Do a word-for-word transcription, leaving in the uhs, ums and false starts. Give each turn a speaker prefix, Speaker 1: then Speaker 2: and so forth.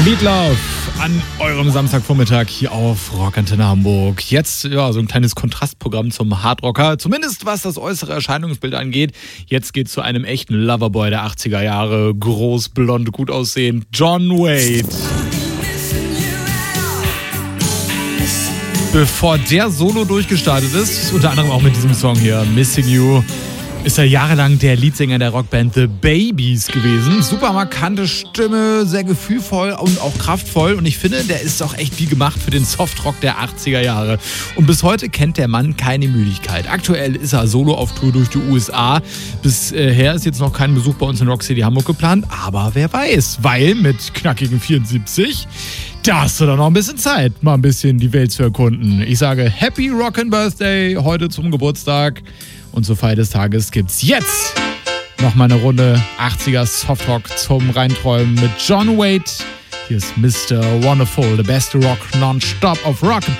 Speaker 1: Meatloaf an eurem Samstagvormittag hier auf Rockantenne Hamburg. Jetzt ja so ein kleines Kontrastprogramm zum Hardrocker, zumindest was das äußere Erscheinungsbild angeht. Jetzt geht's zu einem echten Loverboy der achtziger Jahre, groß, blond, gut aussehend, John Waite. Bevor der Solo durchgestartet ist, unter anderem auch mit diesem Song hier, Missing You, ist er jahrelang der Leadsänger der Rockband The Babys gewesen. Super markante Stimme, sehr gefühlvoll und auch kraftvoll. Und ich finde, der ist auch echt wie gemacht für den Softrock der achtziger Jahre. Und bis heute kennt der Mann keine Müdigkeit. Aktuell ist er solo auf Tour durch die U S A. Bisher ist jetzt noch kein Besuch bei uns in Rock City Hamburg geplant. Aber wer weiß, weil mit knackigen vierundsiebzig... da hast du doch noch ein bisschen Zeit, mal ein bisschen die Welt zu erkunden. Ich sage Happy Rockin' Birthday heute zum Geburtstag. Und zur Feier des Tages gibt's jetzt nochmal eine Runde achtziger Softrock zum Reinträumen mit John Waite. Hier ist Mister Wonderful, the best rock non-stop of Rockantenne.